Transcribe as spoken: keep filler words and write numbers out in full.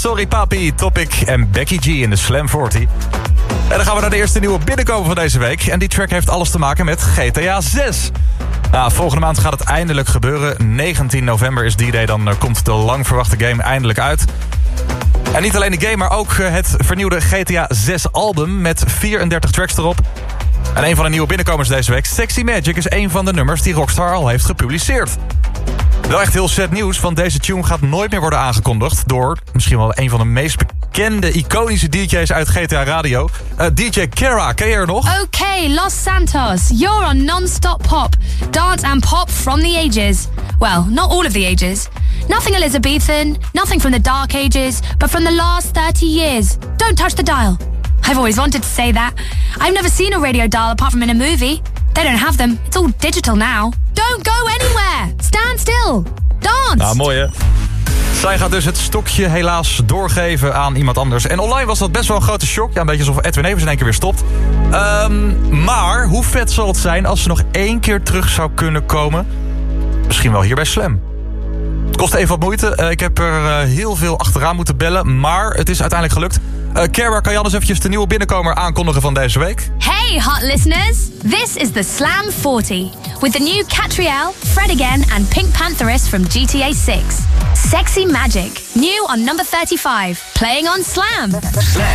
Sorry Papi, Topic en Becky G in de Slam veertig. En dan gaan we naar de eerste nieuwe binnenkomen van deze week. En die track heeft alles te maken met G T A zes. Nou, volgende maand gaat het eindelijk gebeuren. negentien november is die day, dan uh, komt de lang verwachte game eindelijk uit. En niet alleen de game, maar ook uh, het vernieuwde G T A zes album met vierendertig tracks erop. En een van de nieuwe binnenkomers deze week, Sexy Magic, is een van de nummers die Rockstar al heeft gepubliceerd. Wel echt heel sad nieuws, want deze tune gaat nooit meer worden aangekondigd door misschien wel een van de meest bekende, iconische D J's uit G T A Radio. Uh, D J Kara, ken je er nog? Okay, Los Santos, you're on non-stop pop. Dance and pop from the ages. Well, not all of the ages. Nothing Elizabethan, nothing from the dark ages, but from the last thirty years. Don't touch the dial. I've always wanted to say that. I've never seen a radio dial apart from in a movie. They don't have them. It's all digital now. Don't go anywhere. Stand still. Dance. Nou, mooi hè. Zij gaat dus het stokje helaas doorgeven aan iemand anders. En online was dat best wel een grote shock. Ja, een beetje alsof Edwin Evers in één keer weer stopt. Um, maar hoe vet zal het zijn als ze nog één keer terug zou kunnen komen? Misschien wel hier bij Slam. Het kost even wat moeite. Uh, ik heb er uh, heel veel achteraan moeten bellen. Maar het is uiteindelijk gelukt. Uh, Kara, kan je anders eventjes de nieuwe binnenkomer aankondigen van deze week? Hey, hot listeners. This is the Slam forty. With the new Catriel, Fred Again and Pink Pantheress from G T A six. Sexy Magic. New on number thirty-five. Playing on Slam. Slam.